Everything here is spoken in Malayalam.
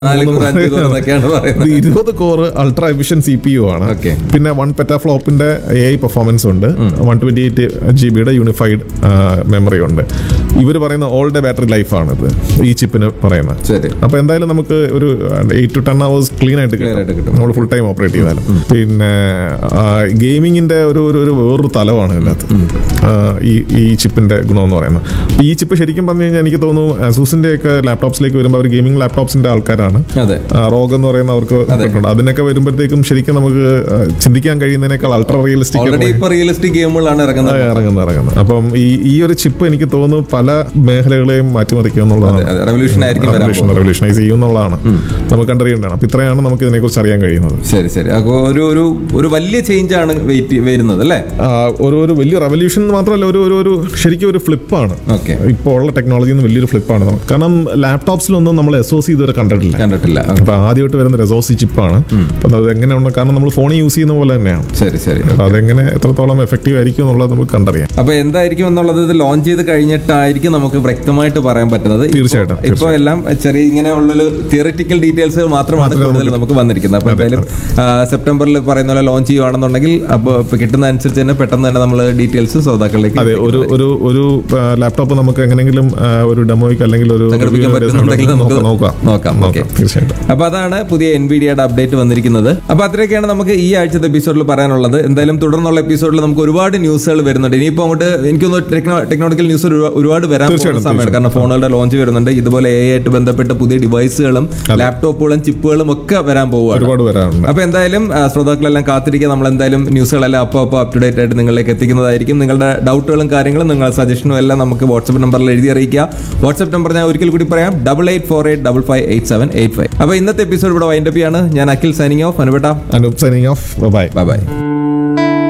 20 കോർ അൾട്രാ എഫിഷ്യൻ CPU ആണ്. പിന്നെ 1 പെറ്റാഫ്ലോപ്പിന്റെ AI പെർഫോമൻസ് ഉണ്ട്. 128 GB യൂണിഫൈഡ് മെമ്മറി ഉണ്ട്. ഇവർ പറയുന്ന ഓൾ ഡേ ബാറ്ററി ലൈഫ് ആണ് ഇത് ഈ ചിപ്പിന് പറയുന്നത്. അപ്പൊ എന്തായാലും നമുക്ക് ഒരു 8 to 10 hours ക്ലീൻ ആയിട്ട് കിട്ടും നമ്മൾ ഫുൾ ടൈം ഓപ്പറേറ്റ് ചെയ്താലും. പിന്നെ ഗെയിമിങ്ങിന്റെ ഒരു വേറൊരു തലമാണ് ഇതിനകത്ത് ഈ ചിപ്പിന്റെ ഗുണം എന്ന് പറയുന്നത്. ഈ ചിപ്പ് ശരിക്കും പറഞ്ഞു കഴിഞ്ഞാൽ എനിക്ക് തോന്നുന്നു അസൂസിന്റെ ഒക്കെ ലാപ്ടോപ്സിലേക്ക് വരുമ്പോൾ അവർ ഗെയിമിംഗ് ലാപ്ടോപ്സിന്റെ ആൾക്കാരാണ്. റോഗ് എന്ന് പറയുന്ന അവർക്ക് അതിനൊക്കെ വരുമ്പോഴത്തേക്കും ശരിക്കും നമുക്ക് ചിന്തിക്കാൻ കഴിയുന്നതിനേക്കാൾ അൾട്രാ റിയലിസ്റ്റിക് ഗെയിമുകളാണ് ഇറങ്ങുന്നത്. അപ്പം ഈ ഒരു ചിപ്പ് എനിക്ക് തോന്നുന്നു പല മേഖലകളെയും മാറ്റിമറിക്കും എന്നുള്ളതാണ്, റെവല്യൂഷനൈസ് ചെയ്യും എന്നുള്ളതാണ് നമുക്ക് കണ്ടറിയേണ്ടതാണ്. അപ്പൊ ഇത്രയാണ് നമുക്ക് ഇതിനെ കുറിച്ച് അറിയാൻ കഴിയുന്നത്. ശരി. ഒരു വലിയ ചേഞ്ച് ആണ് വരുന്നത് അല്ലേ? ഒരു വലിയ റെവല്യൂഷൻ മാത്രമല്ല, ഒരു ശരിക്കും ഒരു ഫ്ലിപ്പാണ് ഇപ്പോൾ ഉള്ള ടെക്നോളജിയിൽ നിന്ന് വലിയൊരു ഫ്ലിപ്പാണ്. കാരണം ലാപ്ടോപ്സിലൊന്നും നമ്മൾ SoC ഇതുവരെ കണ്ടിട്ടില്ല. അപ്പൊ ആദ്യമായിട്ട് വരുന്ന SoC ചിപ്പാണ്. അപ്പൊ അത് എങ്ങനെയുണ്ട്, കാരണം നമ്മൾ ഫോണിൽ യൂസ് ചെയ്യുന്ന പോലെ തന്നെയാണ്. ശരി. അപ്പൊ അതെങ്ങനെ എത്രത്തോളം എഫക്റ്റീവ് ആയിരിക്കും എന്നുള്ളത് നമുക്ക് കണ്ടറിയാം. അപ്പൊ എന്തായിരിക്കും എന്നുള്ളത് ഇത് ലോഞ്ച് ചെയ്ത് കഴിഞ്ഞിട്ടായിരിക്കും നമുക്ക് വ്യക്തമായിട്ട് പറയാൻ പറ്റുന്നത്. തീർച്ചയായിട്ടും. ഇപ്പൊ എല്ലാം ചെറിയ ഇങ്ങനെയുള്ള തിയറിറ്റിക്കൽ ഡീറ്റെയിൽസ് മാത്രമാണ് നമുക്ക് വന്നിരിക്കുന്നത്. അപ്പൊ എന്തായാലും സെപ്റ്റംബറിൽ പറയുന്ന പോലെ ലോഞ്ച് ചെയ്യുവാണെന്നുണ്ടെങ്കിൽ അപ്പോൾ കിട്ടുന്ന അനുസരിച്ച് തന്നെ പെട്ടെന്ന് തന്നെ നമ്മൾ ഡീറ്റെയിൽസ് ശ്രോതാക്കളിലേക്ക് ഒരു ലാപ്ടോപ്പ് നമുക്ക് എങ്ങനെയെങ്കിലും ഒരു ഡെമോയ്ക്ക് അല്ലെങ്കിൽ ഒരു നോക്കാം. അപ്പൊ അതാണ് പുതിയ NVIDIAയുടെ അപ്ഡേറ്റ് വന്നിരിക്കുന്നത്. അപ്പൊ അത്രയൊക്കെയാണ് നമുക്ക് ഈ ആഴ്ചത്തെ എപ്പിസോഡിൽ പറയാനുള്ളത്. എന്തായാലും തുടർന്നുള്ള എപ്പിസോഡിൽ നമുക്ക് ഒരുപാട് ന്യൂസുകൾ വരുന്നുണ്ട്. ഇനിയിപ്പോ അങ്ങോട്ട് എനിക്കൊന്ന് ടെക്നോളജിക്കൽ ന്യൂസ് ഒരുപാട് വരാൻ പോകുന്ന സമയമാണ്. കാരണം ഫോണുകളുടെ ലോഞ്ച് വരുന്നുണ്ട്. ഇതുപോലെ AI ആയിട്ട് ബന്ധപ്പെട്ട പുതിയ ഡിവൈസുകളും ലാപ്ടോപ്പുകളും ചിപ്പുകളും ഒക്കെ വരാൻ പോവുകയാണ്. അപ്പൊ എന്തായാലും ശ്രോതാക്കളെല്ലാം കാത്തിരിക്കുക. നമ്മൾ എന്തായാലും ന്യൂസുകളെല്ലാം അപ്പോൾ അപ് ടു ഡേറ്റ് ആയിട്ട് നിങ്ങളിലേക്ക് എത്തിക്കുന്നതായിരിക്കും. നിങ്ങളുടെ ഡൗട്ടുകളും കാര്യങ്ങളും നിങ്ങളുടെ സജഷനും എല്ലാം നമുക്ക് വാട്സ്ആപ്പ് നമ്പറിൽ എഴുതി അറിയിക്കുക. വാട്സ്ആപ്പ് നമ്പർ ഞാൻ ഒരിക്കൽ കൂടി പറയാം, 8848558785. അപ്പൊ ഇന്നത്തെ എപ്പിസോഡ് ഇവിടെ വൈൻഡപ്പ് ചെയ്യാണ്. ഞാൻ Akhil signing off. അനുപേട്ട signing off. By.